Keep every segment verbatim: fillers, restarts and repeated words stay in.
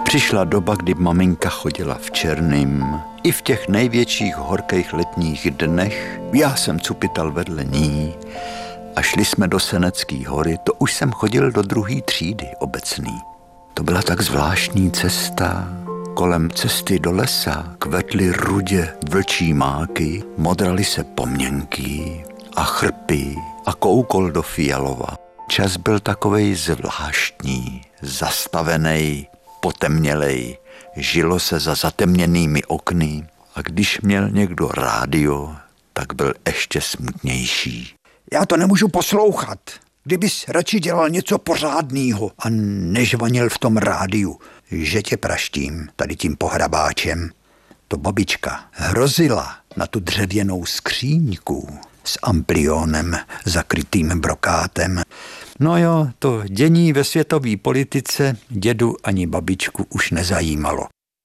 Přišla doba, kdy maminka chodila v černým. I v těch největších horkých letních dnech já jsem cupital vedle ní a šli jsme do Senecký hory. To už jsem chodil do druhé třídy obecný. To byla tak zvláštní cesta. Kolem cesty do lesa kvetly rudě vlčí máky, modraly se pomněnky a chrpy a koukol do Fialova. Čas byl takovej zvláštní, zastavenej, potemnělej, žilo se za zatemněnými okny a když měl někdo rádio, tak byl ještě smutnější. Já to nemůžu poslouchat. Kdybys radši dělal něco pořádného a nežvanil v tom rádiu, že tě praštím tady tím pohrabáčem. To babička hrozila na tu dřevěnou skříňku s amplionem zakrytým brokátem. No jo, to dění ve světové politice dědu ani babičku už nezajímalo.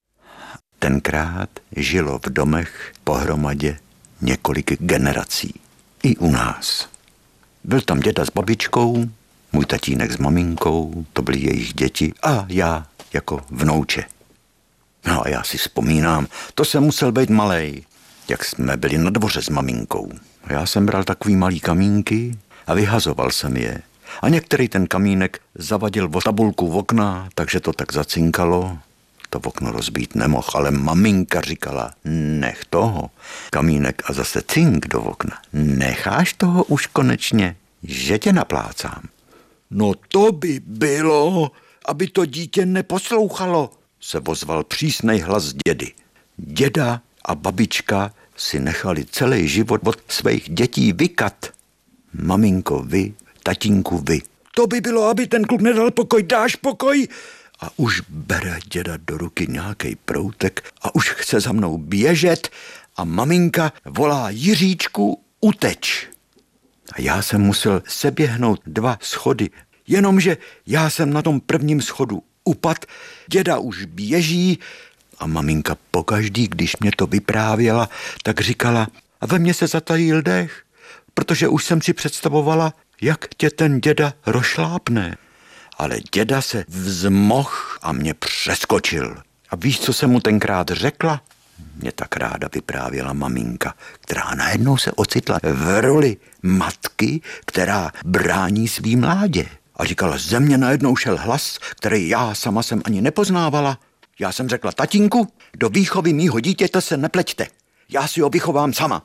Tenkrát žilo v domech pohromadě několik generací. I u nás. Byl tam děda s babičkou, můj tatínek s maminkou, to byly jejich děti a já jako vnouče. No a já si vzpomínám, to jsem musel být malej, jak jsme byli na dvoře s maminkou. Já jsem bral takový malý kamínky a vyhazoval jsem je. A některý ten kamínek zavadil o tabulku v okna, takže to tak zacinkalo. To okno rozbít nemohl, ale maminka říkala, nech toho. Kamínek a zase cink do okna. Necháš toho už konečně, že tě naplácám. No to by bylo, aby to dítě neposlouchalo, se ozval přísnej hlas dědy. Děda a babička si nechali celý život od svých dětí vykat. Maminko, vy, tatínku, vy. To by bylo, aby ten kluk nedal pokoj, dáš pokoj? A už bere děda do ruky nějakej proutek a už chce za mnou běžet a maminka volá Jiříčku, uteč. A já jsem musel seběhnout dva schody, jenomže já jsem na tom prvním schodu upad, děda už běží a maminka pokaždý, když mě to vyprávěla, tak říkala, a ve mně se zatajil dech, protože už jsem si představovala, jak tě ten děda rošlápne. Ale děda se vzmoh a mě přeskočil. A víš, co jsem mu tenkrát řekla? Mě tak ráda vyprávěla maminka, která najednou se ocitla v roli matky, která brání svý mládě. A říkala, ze mě najednou šel hlas, který já sama jsem ani nepoznávala. Já jsem řekla, tatínku, do výchovy mýho dítěte se nepleťte. Já si ho vychovám sama.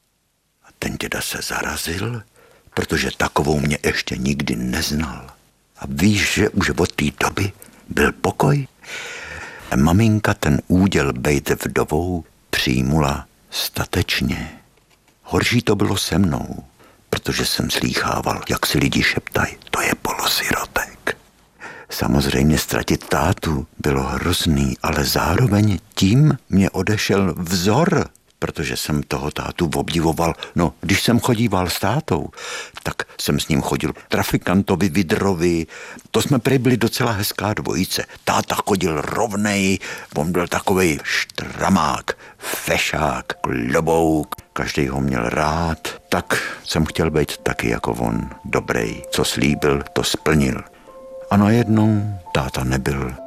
A ten děda se zarazil, protože takovou mě ještě nikdy neznal. A víš, že už od té doby byl pokoj? A maminka ten úděl bejt vdovou přijmula statečně. Horší to bylo se mnou, protože jsem slýchával, jak si lidi šeptají, to je polosirotek. Samozřejmě ztratit tátu bylo hrozný, ale zároveň tím mě odešel vzor, protože jsem toho tátu obdivoval. No, když jsem chodíval s tátou, tak jsem s ním chodil trafikantovi, vidrovi. To jsme prý byli docela hezká dvojice. Táta chodil rovnej, on byl takovej štramák, fešák, klobouk. Každý ho měl rád. Tak jsem chtěl být taky jako on, dobrej. Co slíbil, to splnil. A najednou táta nebyl.